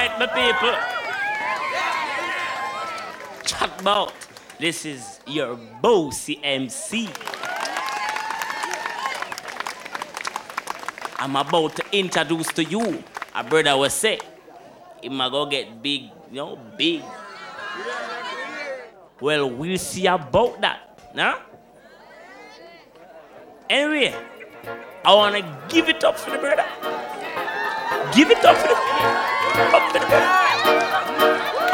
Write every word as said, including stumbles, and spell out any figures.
right, my people. Chat about. This is your bossy M C. I'm about to introduce to you a brother will say, he might go get big, you know, big. Well, we'll see about that. Nah? Anyway, I want to give it up for the brother. Give it up for the, up for the brother.